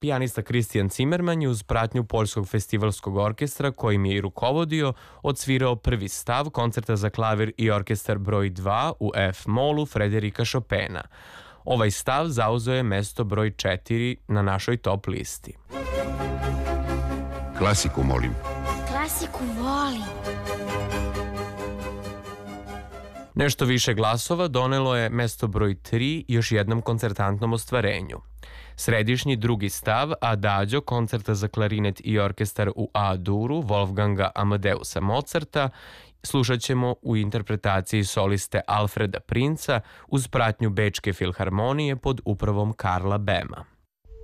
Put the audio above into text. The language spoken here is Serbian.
Pijanista Christian Zimmerman je uz pratnju Poljskog festivalskog orkestra, kojim je i rukovodio, odsvirao prvi stav koncerta za klavir i orkestar broj 2 u F-molu Frederika Chopina. Ovaj stav zauzeo je mesto broj 4 na našoj top listi. Klasiku, molim. Klasiku volim. Nešto više glasova donelo je mesto broj 3 još jednom koncertantnom ostvarenju. Središnji drugi stav Adagio koncerta za klarinet i orkestar u A-duru Wolfganga Amadeusa Mozarta slušat ćemo u interpretaciji soliste Alfreda Princa uz pratnju Bečke filharmonije pod upravom Karla Bema.